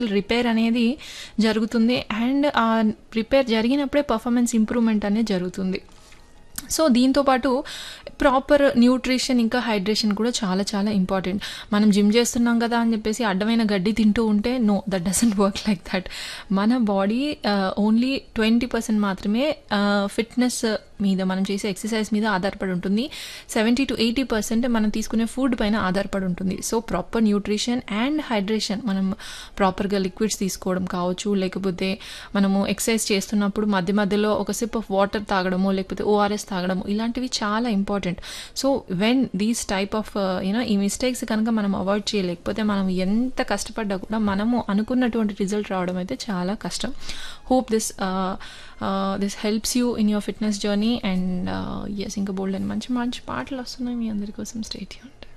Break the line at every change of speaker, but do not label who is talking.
Repair అనేది జరుగుతుంది. And ఆ రిపేర్ జరిగినప్పుడే పర్ఫార్మెన్స్ ఇంప్రూవ్మెంట్ అనేది జరుగుతుంది. సో దీంతో పాటు ప్రాపర్ న్యూట్రిషన్ ఇంకా హైడ్రేషన్ కూడా చాలా చాలా ఇంపార్టెంట్. మనం జిమ్ చేస్తున్నాం కదా అని చెప్పేసి అడ్డమైన గడ్డి తింటూ ఉంటే no, that doesn't work like that. మన బాడీ ఓన్లీ 20% మాత్రమే ఫిట్నెస్ మీద, మనం చేసే ఎక్సర్సైజ్ మీద ఆధారపడి ఉంటుంది. 70-80% మనం తీసుకునే ఫుడ్ పైన ఆధారపడి ఉంటుంది. So proper nutrition and hydration, మనం ప్రాపర్గా లిక్విడ్స్ తీసుకోవడం కావచ్చు, లేకపోతే మనము ఎక్సర్సైజ్ చేస్తున్నప్పుడు మధ్య మధ్యలో ఒక సిప్ ఆఫ్ వాటర్ తాగడము, లేకపోతే ఓఆర్ఎస్ తాగడము, ఇలాంటివి చాలా important. So when these type of ఈ మిస్టేక్స్ కనుక మనం అవాయిడ్ చేయలేకపోతే మనం ఎంత కష్టపడ్డా కూడా మనము అనుకున్నటువంటి రిజల్ట్ రావడం అయితే చాలా కష్టం. Hope this helps you in your fitness journey. And yes, ఇంకా బోల్డ్ అని మంచి మంచి పాటలు వస్తున్నాయి మీ అందరి కోసం. Stay tuned.